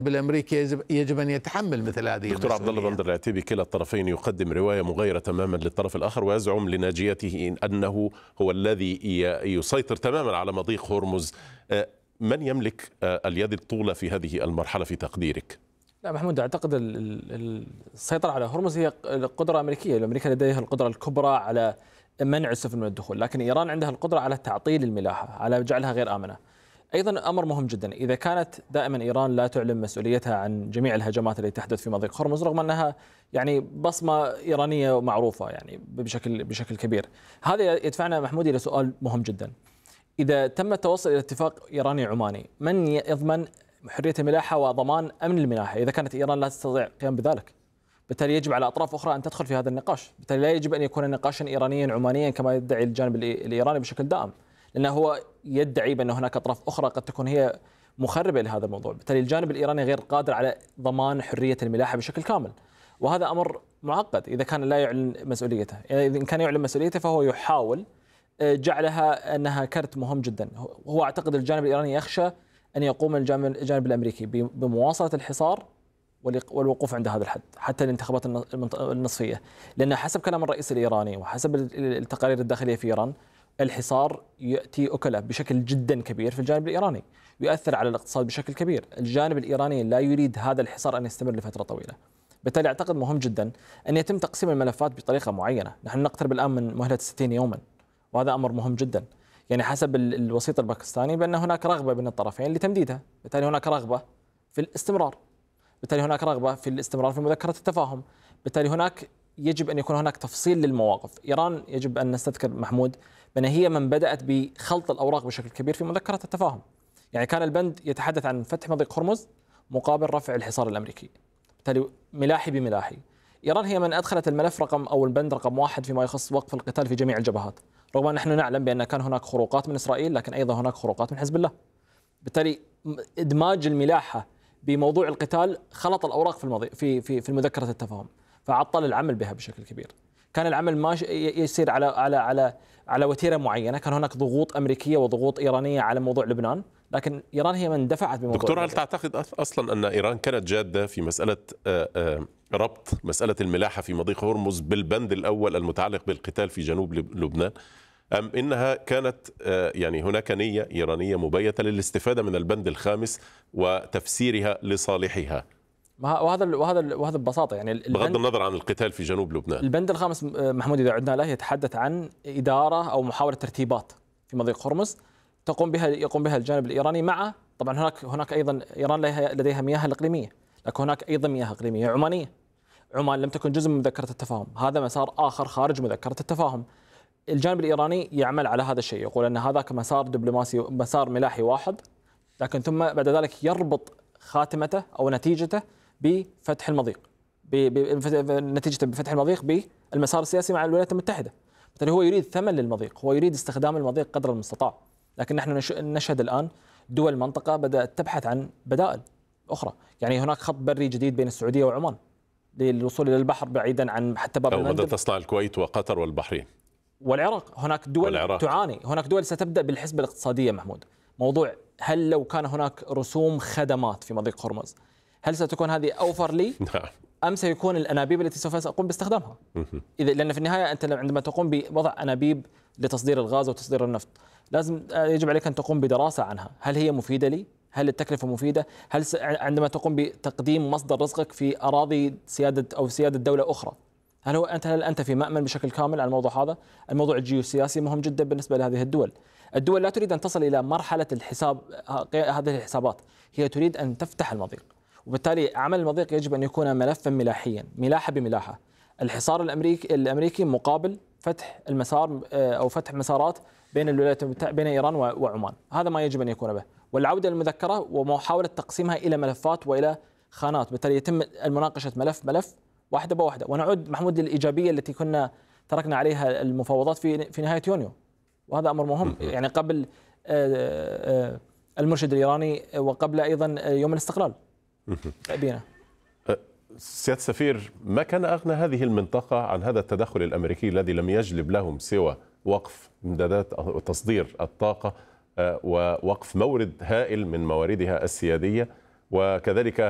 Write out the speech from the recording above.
بالامريكي يجب ان يتحمل مثل هذه دكتور عبد الله بندر العتيبي، كلا الطرفين يقدم روايه مغايره تماما للطرف الاخر، ويزعم لناجيته انه هو الذي يسيطر تماما على مضيق هرمز. من يملك اليد الطولى في هذه المرحله في تقديرك؟ لا محمود، اعتقد السيطره على هرمز هي قدره امريكيه، امريكا لديها القدره الكبرى على منع السفن من الدخول، لكن ايران عندها القدره على تعطيل الملاحه، على جعلها غير امنه. ايضا امر مهم جدا، اذا كانت دائما ايران لا تعلن مسؤوليتها عن جميع الهجمات التي تحدث في مضيق هرمز، رغم انها يعني بصمه ايرانيه معروفه يعني بشكل كبير، هذا يدفعنا محمود الى سؤال مهم جدا. اذا تم التوصل الى اتفاق ايراني عماني، من يضمن حريه الملاحه وضمان امن الملاحه اذا كانت ايران لا تستطيع القيام بذلك؟ بالتالي يجب على اطراف اخرى ان تدخل في هذا النقاش، بالتالي لا يجب ان يكون نقاشا ايرانيا عمانيا كما يدعي الجانب الايراني بشكل دائم، لانه هو يدعي بان هناك اطراف اخرى قد تكون هي مخربه لهذا الموضوع، بالتالي الجانب الايراني غير قادر على ضمان حريه الملاحه بشكل كامل، وهذا امر معقد اذا كان لا يعلن مسؤوليته، اذا كان يعلن مسؤوليته فهو يحاول جعلها انها كرت مهم جدا. هو اعتقد الجانب الايراني يخشى ان يقوم الجانب الامريكي بمواصله الحصار والوقوف عند هذا الحد حتى الانتخابات النصفيه، لان حسب كلام الرئيس الايراني وحسب التقارير الداخليه في ايران، الحصار ياتي اكله بشكل جدا كبير في الجانب الايراني، يؤثر على الاقتصاد بشكل كبير، الجانب الايراني لا يريد هذا الحصار ان يستمر لفتره طويله. بالتالي اعتقد مهم جدا ان يتم تقسيم الملفات بطريقه معينه، نحن نقترب الان من مهله 60 يوما، وهذا امر مهم جدا. يعني حسب الوسيط الباكستاني بان هناك رغبه بين الطرفين لتمديدها، بالتالي هناك رغبه في الاستمرار، بالتالي هناك رغبه في الاستمرار في مذكره التفاهم، بالتالي هناك يجب ان يكون هناك تفصيل للمواقف. ايران يجب ان نستذكر محمود بان هي من بدات بخلط الاوراق بشكل كبير في مذكره التفاهم، يعني كان البند يتحدث عن فتح مضيق هرمز مقابل رفع الحصار الامريكي، بالتالي ملاحي بملاحي. ايران هي من ادخلت الملف او البند رقم 1 فيما يخص وقف القتال في جميع الجبهات، رغم ان نحن نعلم بان كان هناك خروقات من اسرائيل، لكن ايضا هناك خروقات من حزب الله. بالتالي ادماج الملاحه بموضوع القتال خلط الاوراق في مذكره التفاهم، فعطل العمل بها بشكل كبير. كان العمل ماشي يسير على وتيره معينه، كان هناك ضغوط امريكيه وضغوط ايرانيه على موضوع لبنان، لكن ايران هي من دفعت بموضوع. دكتور، هل تعتقد اصلا ان ايران كانت جاده في مساله ربط مساله الملاحه في مضيق هرمز بالبند الاول المتعلق بالقتال في جنوب لبنان، أم إنها كانت يعني هناك نية إيرانية مبيتة للاستفادة من البند الخامس وتفسيرها لصالحها؟ وهذا ببساطة يعني بغض النظر عن القتال في جنوب لبنان. البند الخامس محمود إذا عدنا له يتحدث عن إدارة أو محاولة ترتيبات في مضيق هرمز يقوم بها الجانب الإيراني، مع طبعا هناك أيضا إيران لديها مياه الإقليمية، لكن هناك أيضا مياه إقليمية عمانية. عمان لم تكن جزء من مذكرة التفاهم، هذا مسار آخر خارج مذكرة التفاهم. الجانب الإيراني يعمل على هذا الشيء، يقول أن هذاك مسار دبلوماسي، مسار ملاحي واحد، لكن ثم بعد ذلك يربط خاتمته أو نتيجته بفتح المضيق، نتيجته بفتح المضيق بالمسار السياسي مع الولايات المتحدة. بالتالي هو يريد ثمن للمضيق، هو يريد استخدام المضيق قدر المستطاع، لكن نحن نشهد الآن دول المنطقة بدأت تبحث عن بدائل أخرى، يعني هناك خط بري جديد بين السعودية وعمان للوصول إلى البحر بعيدا عن حتى باب المندب. ماذا تصنع الكويت وقطر والبحرين والعراق؟ هناك دول تعاني، هناك دول ستبدأ بالحسبة الاقتصادية محمود. موضوع هل لو كان هناك رسوم خدمات في مضيق هرمز، هل ستكون هذه أوفر لي أم سيكون الأنابيب التي سوف أقوم باستخدامها؟ لأن في النهاية أنت عندما تقوم بوضع أنابيب لتصدير الغاز وتصدير النفط، لازم يجب عليك أن تقوم بدراسة عنها، هل هي مفيدة لي؟ هل التكلفة مفيدة؟ هل عندما تقوم بتقديم مصدر رزقك في أراضي سيادة دولة أخرى، هل أنت في مأمن بشكل كامل على الموضوع هذا؟ الموضوع الجيوسياسي مهم جدا بالنسبة لهذه الدول لا تريد أن تصل إلى مرحلة هذه الحسابات، هي تريد أن تفتح المضيق، وبالتالي عمل المضيق يجب أن يكون ملفا ملاحيا، ملاحة بملاحة. الحصار الأمريكي مقابل فتح المسار أو فتح مسارات بين الولايات المتحدة، بين إيران وعمان، هذا ما يجب أن يكون به، والعودة للمذكرة ومحاولة تقسيمها إلى ملفات وإلى خانات، بالتالي يتم المناقشة ملف واحدة بواحدة. ونعود محمود للإيجابية التي كنا تركنا عليها المفاوضات في نهاية يونيو، وهذا أمر مهم، يعني قبل المرشد الإيراني وقبل أيضا يوم الاستقلال بينا. سيادة السفير، ما كان أغنى هذه المنطقة عن هذا التدخل الأمريكي الذي لم يجلب لهم سوى وقف امدادات وتصدير الطاقة ووقف مورد هائل من مواردها السيادية، وكذلك